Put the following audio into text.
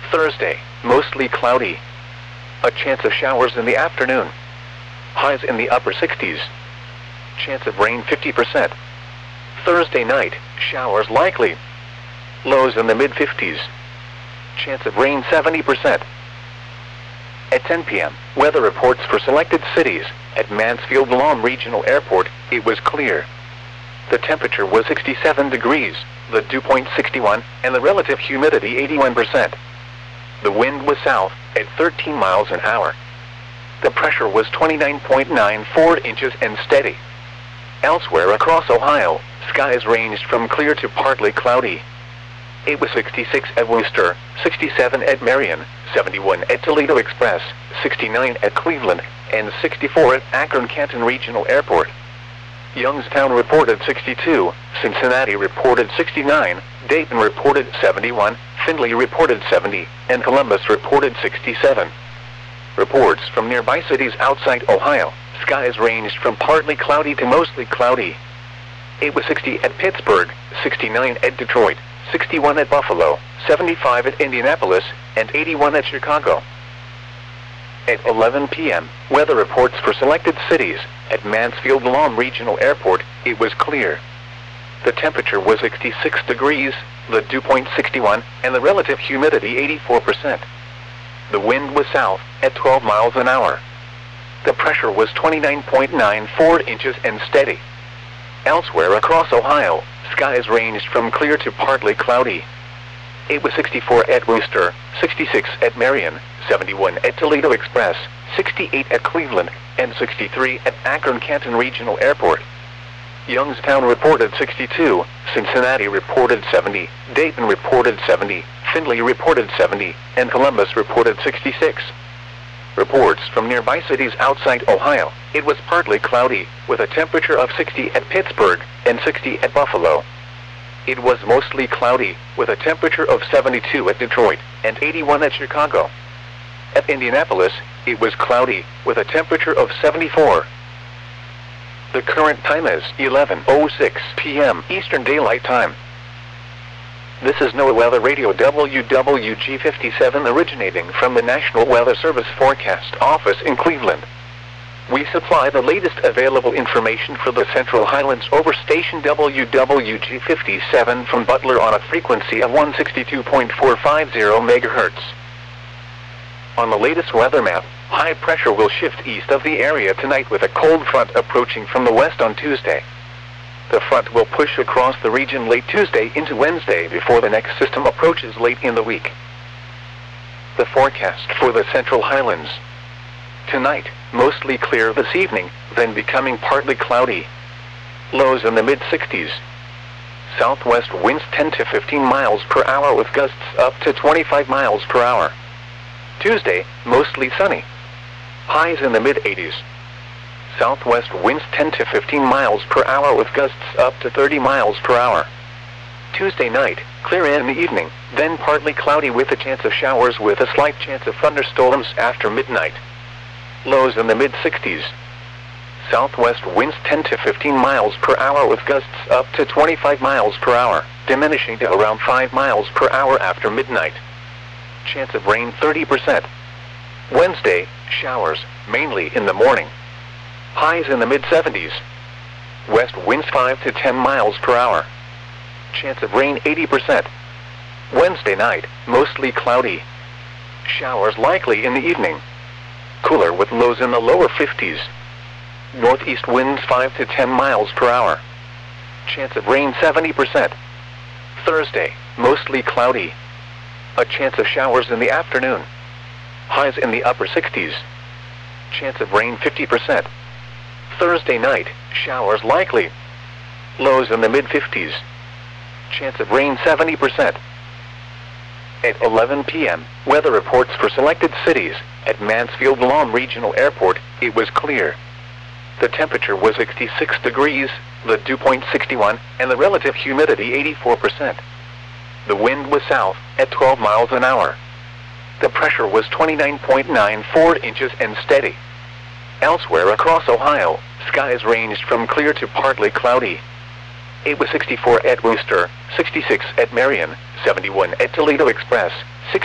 Thursday, mostly cloudy. A chance of showers in the afternoon. Highs in the upper 60s. Chance of rain 50%. Thursday night, showers likely. Lows in the mid-50s. Chance of rain 70%. At 10 p.m., weather reports for selected cities. At Mansfield Lawn Regional Airport, it was clear. The temperature was 67 degrees, the dew point 61, and the relative humidity 81%. The wind was south, at 13 miles an hour. The pressure was 29.94 inches and steady. Elsewhere across Ohio, skies ranged from clear to partly cloudy. It was 66 at Wooster, 67 at Marion, 71 at Toledo Express, 69 at Cleveland, and 64 at Akron-Canton Regional Airport. Youngstown reported 62, Cincinnati reported 69, Dayton reported 71, Findlay reported 70, and Columbus reported 67. Reports from nearby cities outside Ohio, skies ranged from partly cloudy to mostly cloudy. It was 60 at Pittsburgh, 69 at Detroit, 61 at Buffalo, 75 at Indianapolis, and 81 at Chicago. At 11 p.m., weather reports for selected cities. At Mansfield Lawn Regional Airport, it was clear. The temperature was 66 degrees, the dew point 61, and the relative humidity 84%. The wind was south, at 12 miles an hour. The pressure was 29.94 inches and steady. Elsewhere across Ohio, skies ranged from clear to partly cloudy. It was 64 at Wooster, 66 at Marion, 71 at Toledo Express, 68 at Cleveland, and 63 at Akron-Canton Regional Airport. Youngstown reported 62, Cincinnati reported 70, Dayton reported 70, Findlay reported 70, and Columbus reported 66. Reports from nearby cities outside Ohio, it was partly cloudy, with a temperature of 60 at Pittsburgh and 60 at Buffalo. It was mostly cloudy, with a temperature of 72 at Detroit and 81 at Chicago. At Indianapolis, it was cloudy, with a temperature of 74. The current time is 11:06 p.m. Eastern Daylight Time. This is NOAA Weather Radio WWG57 originating from the National Weather Service Forecast Office in Cleveland. We supply the latest available information for the Central Highlands over station WWG57 from Butler on a frequency of 162.450 MHz. On the latest weather map, high pressure will shift east of the area tonight with a cold front approaching from the west on Tuesday. The front will push across the region late Tuesday into Wednesday before the next system approaches late in the week. The forecast for the Central Highlands. Tonight, mostly clear this evening, then becoming partly cloudy. Lows in the mid-60s. Southwest winds 10 to 15 miles per hour with gusts up to 25 miles per hour. Tuesday, mostly sunny. Highs in the mid-80s. Southwest winds 10 to 15 miles per hour with gusts up to 30 miles per hour. Tuesday night, clear in the evening, then partly cloudy with a chance of showers with a slight chance of thunderstorms after midnight. Lows in the mid-60s. Southwest winds 10 to 15 miles per hour with gusts up to 25 miles per hour, diminishing to around 5 miles per hour after midnight. Chance of rain 30%. Wednesday, showers, mainly in the morning. Highs in the mid-70s. West winds 5 to 10 miles per hour. Chance of rain 80%. Wednesday night, mostly cloudy. Showers likely in the evening. Cooler with lows in the lower 50s. Northeast winds 5 to 10 miles per hour. Chance of rain 70%. Thursday, mostly cloudy. A chance of showers in the afternoon. Highs in the upper 60s. Chance of rain 50%. Thursday night, showers likely. Lows in the mid-50s. Chance of rain 70%. At 11 p.m., weather reports for selected cities. At Mansfield Lawn Regional Airport, it was clear. The temperature was 66 degrees, the dew point 61, and the relative humidity 84%. The wind was south, at 12 miles an hour. The pressure was 29.94 inches and steady. Elsewhere across Ohio, skies ranged from clear to partly cloudy. It was 64 at Wooster, 66 at Marion, 71 at Toledo Express,